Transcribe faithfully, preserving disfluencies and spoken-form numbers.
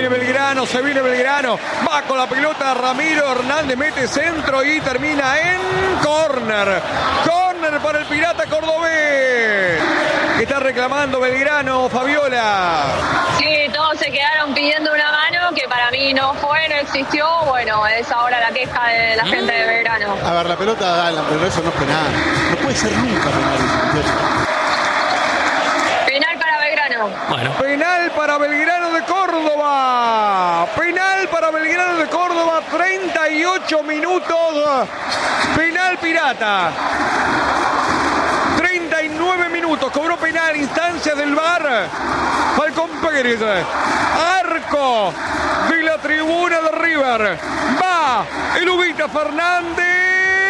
viene Belgrano, se viene Belgrano. Va con la pelota Ramiro Hernández, mete centro y termina en córner. Córner para el Pirata cordobés. Está reclamando Belgrano, Fabiola. Sí, todos se quedaron pidiendo una mano que para mí no fue, no existió. Bueno, es ahora la queja de la gente de Belgrano. A ver, la pelota da, pero eso no es penal. No puede ser nunca penal. Penal para Belgrano. Bueno. Penal para Belgrano de Córdoba. Penal para Belgrano de Córdoba. treinta y ocho minutos. Penal Pirata. treinta y nueve minutos. Cobró penal. Instancias del V A R. Falcón Pérez. Arco de la tribuna de River. Va el Ubita Fernández.